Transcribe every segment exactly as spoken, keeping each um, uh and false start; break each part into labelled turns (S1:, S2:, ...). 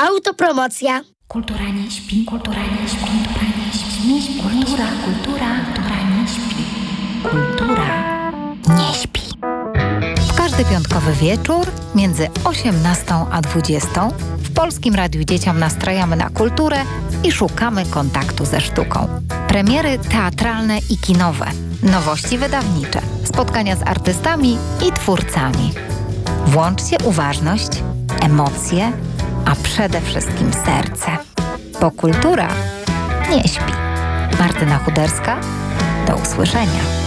S1: Autopromocja.
S2: Kultura nie śpi, kultura nie śpi, kultura nie śpi, nie śpi. Kultura, kultura, kultura nie śpi. Kultura nie śpi.
S3: W każdy piątkowy wieczór między osiemnastą a dwudziestą w Polskim Radiu Dzieciom nastrajamy na kulturę i szukamy kontaktu ze sztuką. Premiery teatralne i kinowe, nowości wydawnicze, spotkania z artystami i twórcami. Włączcie uważność, emocje, a przede wszystkim serce. Bo kultura nie śpi. Martyna Chuderska, do usłyszenia.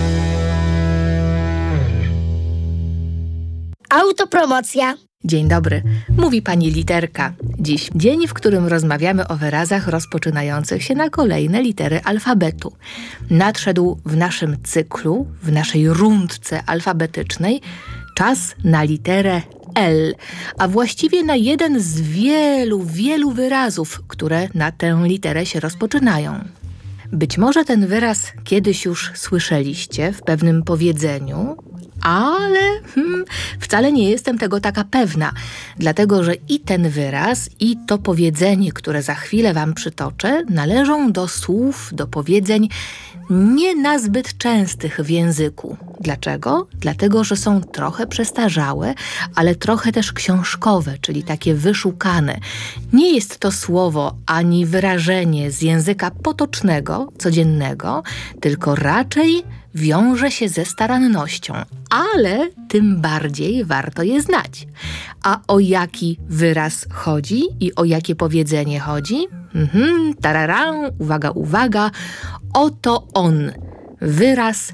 S1: Autopromocja.
S4: Dzień dobry, mówi pani Literka. Dziś dzień, w którym rozmawiamy o wyrazach rozpoczynających się na kolejne litery alfabetu. Nadszedł w naszym cyklu, w naszej rundce alfabetycznej czas na literę L, a właściwie na jeden z wielu, wielu wyrazów, które na tę literę się rozpoczynają. Być może ten wyraz kiedyś już słyszeliście w pewnym powiedzeniu, ale hmm, wcale nie jestem tego taka pewna, dlatego że i ten wyraz, i to powiedzenie, które za chwilę wam przytoczę, należą do słów, do powiedzeń nie nazbyt częstych w języku. Dlaczego? Dlatego, że są trochę przestarzałe, ale trochę też książkowe, czyli takie wyszukane. Nie jest to słowo ani wyrażenie z języka potocznego, codziennego, tylko raczej wiąże się ze starannością, ale tym bardziej warto je znać. A o jaki wyraz chodzi i o jakie powiedzenie chodzi? Mhm, tararam, uwaga, uwaga, oto on, wyraz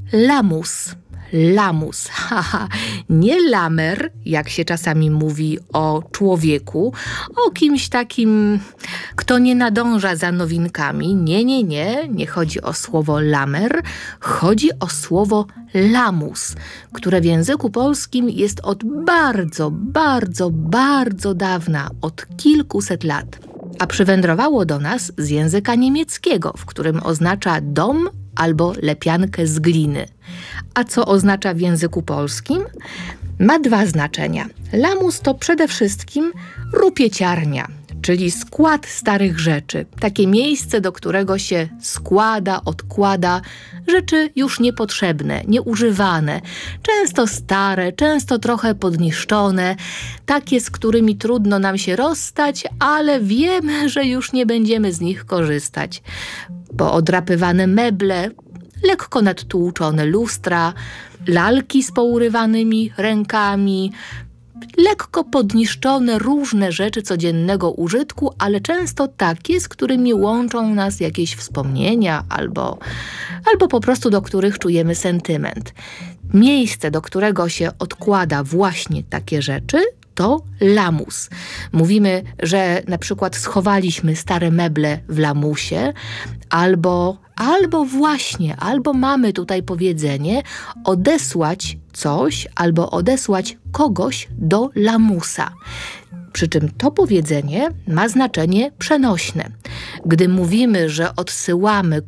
S4: lamus. Lamus, haha, nie lamer, jak się czasami mówi o człowieku, o kimś takim, kto nie nadąża za nowinkami. Nie, nie, nie, nie chodzi o słowo lamer, chodzi o słowo lamus, które w języku polskim jest od bardzo, bardzo, bardzo dawna, od kilkuset lat, a przywędrowało do nas z języka niemieckiego, w którym oznacza dom albo lepiankę z gliny. A co oznacza w języku polskim? Ma dwa znaczenia. Lamus to przede wszystkim rupieciarnia, czyli skład starych rzeczy. Takie miejsce, do którego się składa, odkłada rzeczy już niepotrzebne, nieużywane. Często stare, często trochę podniszczone. Takie, z którymi trudno nam się rozstać, ale wiemy, że już nie będziemy z nich korzystać. Poodrapywane meble, lekko nadtłuczone lustra, lalki z pourywanymi rękami, lekko podniszczone różne rzeczy codziennego użytku, ale często takie, z którymi łączą nas jakieś wspomnienia albo, albo po prostu do których czujemy sentyment. Miejsce, do którego się odkłada właśnie takie rzeczy, to lamus. Mówimy, że na przykład schowaliśmy stare meble w lamusie, albo, albo właśnie, albo mamy tutaj powiedzenie odesłać coś, albo odesłać kogoś do lamusa. Przy czym to powiedzenie ma znaczenie przenośne. Gdy mówimy, że odsyłamy